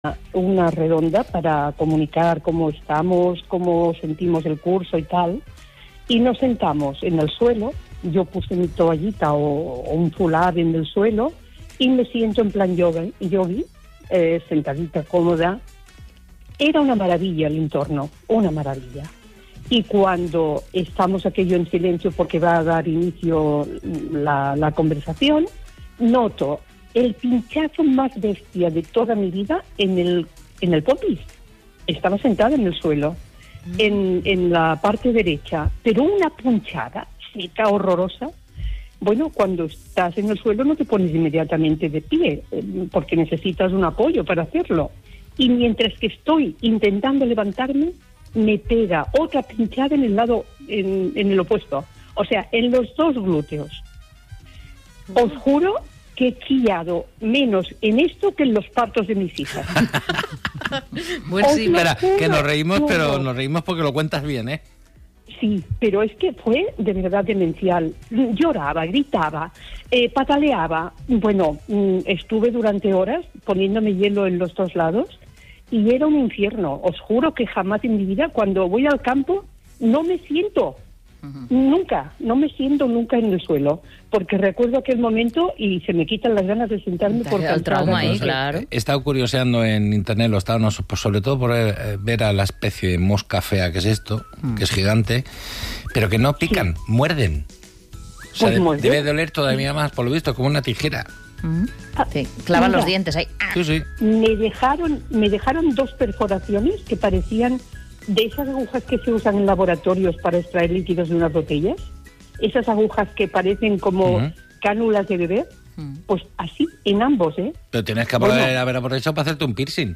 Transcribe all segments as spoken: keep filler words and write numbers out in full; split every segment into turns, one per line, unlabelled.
una redonda para comunicar cómo estamos, cómo sentimos el curso y tal, y nos sentamos en el suelo. Yo puse mi toallita o, o un fular en el suelo y me siento en plan yoga, yogi, eh, sentadita, cómoda. Era una maravilla el entorno, una maravilla. Y cuando estamos aquello en silencio porque va a dar inicio la, la conversación, noto el pinchazo más bestia de toda mi vida en el en el popis. Estaba sentada en el suelo, mm. en, en la parte derecha, pero una punchada seca, horrorosa. Bueno, cuando estás en el suelo no te pones inmediatamente de pie, porque necesitas un apoyo para hacerlo. Y mientras que estoy intentando levantarme, me pega otra pinchada en el lado, en, en el opuesto. O sea, en los dos glúteos. Mm. Os juro que he chillado menos en esto que en los partos de mis hijas.
Bueno, sí,
espera, que nos reímos, pero nos reímos porque lo cuentas bien, ¿eh?
Sí, pero es que fue de verdad demencial. Lloraba, gritaba, eh, pataleaba. Bueno, estuve durante horas poniéndome hielo en los dos lados y era un infierno. Os juro que jamás en mi vida, cuando voy al campo, no me siento. Uh-huh. Nunca, no me siento nunca en el suelo, porque recuerdo aquel momento y se me quitan las ganas de sentarme por
el trauma ahí, claro.
He estado curioseando en internet, lo estaba, no, pues sobre todo por ver, ver a la especie de mosca fea que es esto, mm. que es gigante, pero que no pican, sí. muerden. O sea, pues de, debe doler todavía más, por lo visto, como una tijera.
Mm. Sí, clavan los dientes ahí.
Sí, sí.
Me dejaron, me dejaron dos perforaciones que parecían de esas agujas que se usan en laboratorios para extraer líquidos de unas botellas, esas agujas que parecen como uh-huh. cánulas de bebé, uh-huh. pues así, en ambos, ¿eh?
Pero tienes que bueno. haber, haber aprovechado para hacerte un piercing.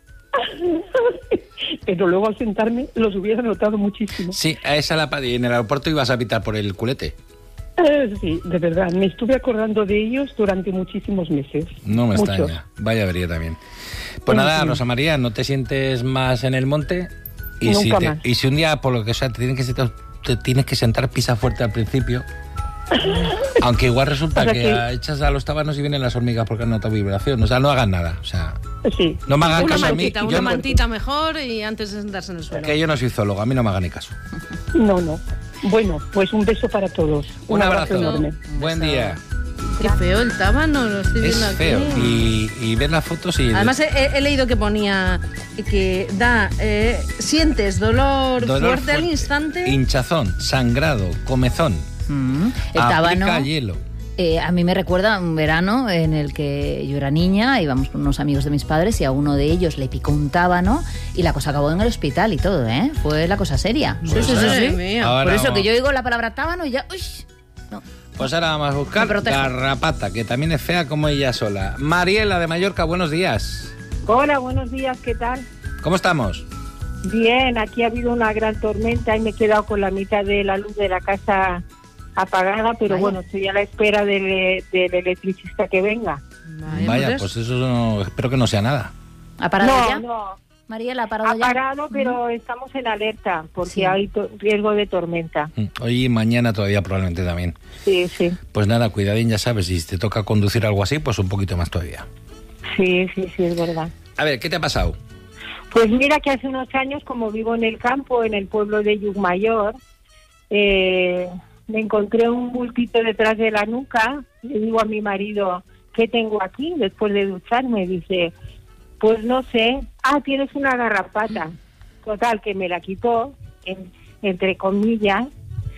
Pero luego al sentarme los hubiera notado muchísimo.
Sí, a esa la y en el aeropuerto ibas a pitar por el culete.
Eh, sí, de verdad, me estuve acordando de ellos durante muchísimos meses.
No me
Muchos.
extraña, vaya avería también. Pues nada, sí. Rosa María, ¿no te sientes más en el monte? Y si, te, y si un día, por lo que sea, te tienes que sentar, te tienes que sentar pisa fuerte al principio, aunque igual resulta o sea que, que echas a los tábanos y vienen las hormigas porque han notado vibración. O sea, no hagan nada. O sea,
sí.
no me hagan
una
caso
mantita,
a mí.
Una
yo
mantita
no,
mejor y antes de sentarse en el suelo.
Que yo no soy zoólogo, a mí no me hagan ni caso.
No, no. Bueno, pues un beso para todos.
Un, un abrazo.
abrazo enorme.
Buen día.
Qué feo el tábano, lo estoy viendo
es feo.
aquí.
Y, y ver las fotos y...
Además he, he leído que ponía que da, eh, sientes dolor, dolor fuerte, fuerte al instante.
Hinchazón, sangrado, comezón.
Mm, el tábano.
Aplica hielo.
Eh, a mí me recuerda un verano en el que yo era niña, íbamos con unos amigos de mis padres y a uno de ellos le picó un tábano y la cosa acabó en el hospital y todo, ¿eh? Fue la cosa seria.
Sí, sí, sí. sí. sí.
Por eso que yo oigo la palabra tábano y ya... Uy, no.
Pues ahora vamos a buscar Garrapata, que también es fea como ella sola. Mariela de Mallorca, buenos días.
Hola, buenos días, ¿qué tal?
¿Cómo estamos?
Bien, aquí ha habido una gran tormenta y me he quedado con la mitad de la luz de la casa apagada, pero Vaya. bueno, estoy a la espera del, del electricista que venga.
Vaya, Vaya pues eso no, espero que no sea nada.
¿Ha parado
no,
ya?
No,
Mariela, ¿ha parado
ha
ya?
Ha parado, pero mm. estamos en alerta porque sí. hay to- riesgo de tormenta.
Hoy y mañana todavía probablemente también.
Sí, sí.
Pues nada, cuidadín, ya sabes, si te toca conducir algo así, pues un poquito más todavía.
Sí, sí, sí, es verdad.
A ver, ¿qué te ha pasado?
Pues mira que hace unos años, como vivo en el campo, en el pueblo de Llucmayor, eh, me encontré un bultito detrás de la nuca. Le digo a mi marido, ¿qué tengo aquí? Después de ducharme, dice... Pues no sé. Ah, tienes una garrapata. Total, que me la quitó, en, entre comillas,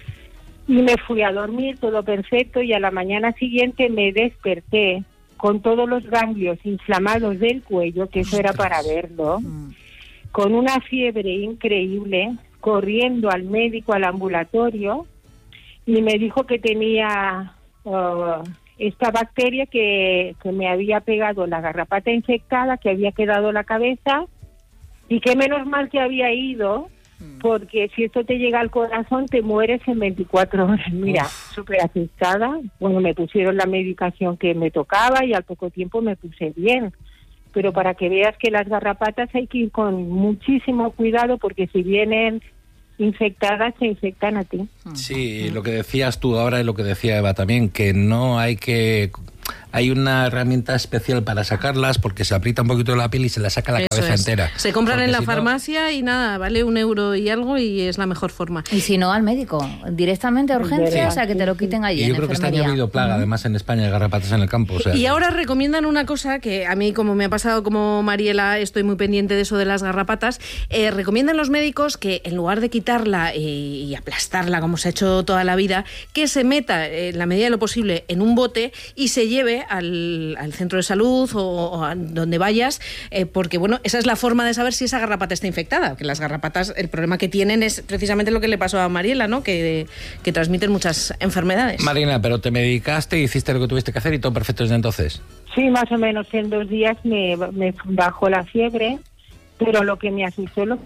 y me fui a dormir, todo perfecto, y a la mañana siguiente me desperté con todos los ganglios inflamados del cuello, que eso era para verlo, mm. con una fiebre increíble, corriendo al médico, al ambulatorio, y me dijo que tenía... Uh, esta bacteria que, que me había pegado la garrapata infectada, que había quedado la cabeza, y que menos mal que había ido, porque si esto te llega al corazón te mueres en veinticuatro horas. Mira, súper asustada. Bueno, me pusieron la medicación que me tocaba y al poco tiempo me puse bien. Pero para que veas que las garrapatas hay que ir con muchísimo cuidado, porque si vienen infectadas se infectan a ti.
Sí, lo que decías tú ahora y lo que decía Eva también, que no hay que hay una herramienta especial para sacarlas porque se aprieta un poquito la piel y se la saca la
Eso
cabeza
es.
entera.
Se compran
Porque
en la
si no-
farmacia y nada, vale un euro y algo y es la mejor forma.
Y si no, al médico, directamente a urgencias,
Sí.
a que te lo quiten allí
Y
en
yo creo que este año ha
enfermería.
habido plaga, además en España, de garrapatas en el campo. O sea,
Y
que-
ahora recomiendan una cosa que a mí, como me ha pasado como Mariela, estoy muy pendiente de eso de las garrapatas. Eh, recomiendan los médicos que en lugar de quitarla y, y aplastarla como se ha hecho toda la vida, que se meta eh, en la medida de lo posible en un bote y se lleve al, al centro de salud o, o a donde vayas, eh, porque bueno, esa es la forma de saber si esa garrapata está infectada. Que las garrapatas, el problema que tienen es precisamente lo que le pasó a Mariela, ¿no? Que, que transmiten muchas enfermedades.
Marina, pero te medicaste, hiciste lo que tuviste que hacer y todo perfecto desde entonces.
Sí, más o menos en dos días me, me bajó la fiebre, pero lo que me asustó lo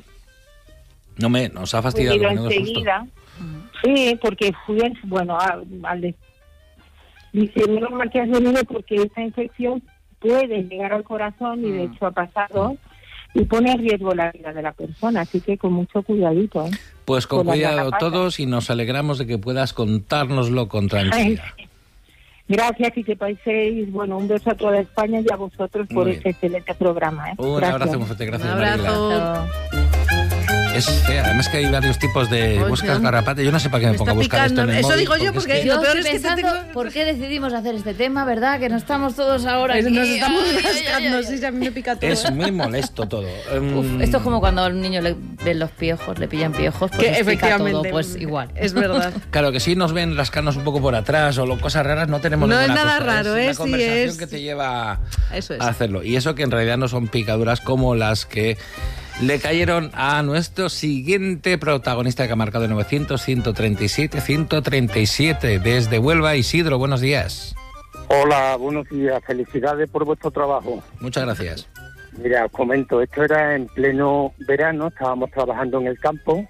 No me, nos ha fastidiado.
Pero
menudo susto.
enseguida. Sí, porque fui, en- bueno, a- al de, dice, menos mal que has venido porque esta infección puede llegar al corazón y de hecho ha pasado y pone en riesgo la vida de la persona, así que con mucho cuidadito. ¿eh?
Pues con
Con las
cuidado
garrapatas.
todos y nos alegramos de que puedas contárnoslo con tranquilidad.
Ay, gracias y que paséis, bueno, un beso a toda España y a vosotros por
Muy
este
bien.
excelente programa. ¿eh?
Un
Gracias.
abrazo muy fuerte, gracias
Un abrazo.
Marila. Es fea, además que hay varios tipos de
Oye,
buscas garrapatas. Yo no sé para qué me,
me
pongo a
está
buscar esto en
picando.
el
Eso
móvil,
digo yo,
es
porque
que-
Yo
Lo peor
estoy
es que te
pensando,
tengo-
¿por qué decidimos hacer este tema, verdad? Que no estamos todos ahora
Nos
aquí.
estamos
Ay, ay, ay,
rascando,
ay.
sí, sí, a mí me pica todo.
es muy molesto todo.
Uf,
Um,
esto es como cuando al niño le ven los piojos, le pillan piojos, pues
que
les pica
efectivamente,
todo, pues igual.
es verdad.
Claro que sí nos ven rascarnos un poco por atrás o lo, cosas raras, no tenemos
No es
ninguna
nada
cosa,
raro,
es
¿eh?
una
Sí,
conversación
es-
que te lleva
Eso es.
a hacerlo. Y eso que en realidad no son picaduras como las que le cayeron a nuestro siguiente protagonista que ha marcado novecientos, ciento treinta y siete, ciento treinta y siete desde Huelva. Isidro, buenos días.
Hola, buenos días. Felicidades por vuestro trabajo.
Muchas gracias.
Mira, os comento, esto era en pleno verano, estábamos trabajando en el campo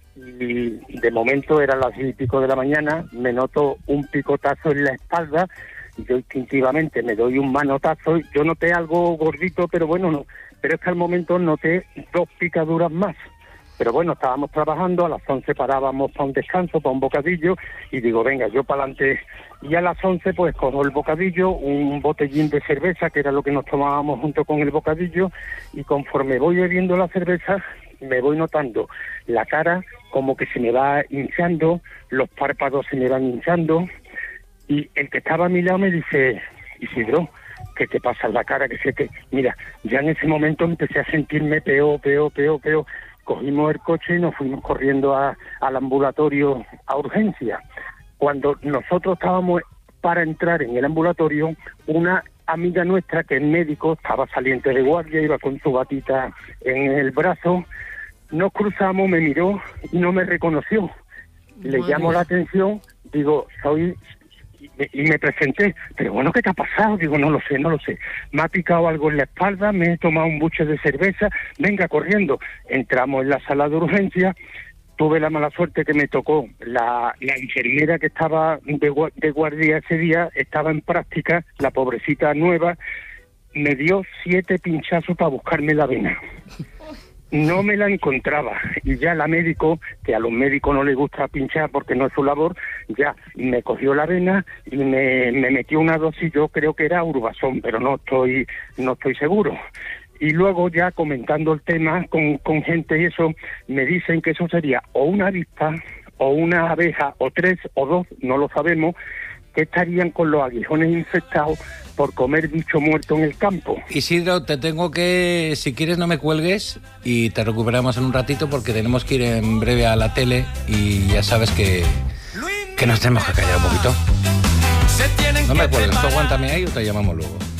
y de momento eran las diez y pico de la mañana, me noto un picotazo en la espalda y yo instintivamente me doy un manotazo. Yo noté algo gordito, pero bueno, no. Pero es que al momento noté dos picaduras más. Pero bueno, estábamos trabajando, a las once parábamos para un descanso, para un bocadillo, y digo, venga, yo para adelante. Y a las once pues cojo el bocadillo, un botellín de cerveza, que era lo que nos tomábamos junto con el bocadillo, y conforme voy bebiendo la cerveza, me voy notando la cara como que se me va hinchando, los párpados se me van hinchando, y el que estaba a mi lado me dice, Isidro, ¿qué te pasa en la cara? Que sé que, mira, ya en ese momento empecé a sentirme peor, peor, peor, peor. Cogimos el coche y nos fuimos corriendo a, al ambulatorio a urgencia. Cuando nosotros estábamos para entrar en el ambulatorio, una amiga nuestra que es médico, estaba saliente de guardia, iba con su batita en el brazo, nos cruzamos, me miró y no me reconoció. Le
Madre.
llamó la atención, digo, soy... Y me, y me presenté, pero bueno, ¿qué te ha pasado? Digo, no lo sé, no lo sé. Me ha picado algo en la espalda, me he tomado un buche de cerveza, venga corriendo. Entramos en la sala de urgencia, tuve la mala suerte que me tocó la, la enfermera que estaba de, gua- de guardia ese día, estaba en práctica, la pobrecita nueva, me dio siete pinchazos para buscarme la vena. No me la encontraba y ya la médico, que a los médicos no les gusta pinchar porque no es su labor, ya me cogió la vena y me, me metió una dosis, yo creo que era Urbasón, pero no estoy no estoy seguro. Y luego ya comentando el tema con, con gente y eso, me dicen que eso sería o una avispa, o una abeja, o tres, o dos, no lo sabemos, que estarían con los aguijones infectados por comer bicho muerto en el campo.
Isidro, te tengo que, si quieres no me cuelgues y te recuperamos en un ratito porque tenemos que ir en breve a la tele y ya sabes que, que nos tenemos que callar un poquito. No me cuelgues, tú aguántame ahí o te llamamos luego.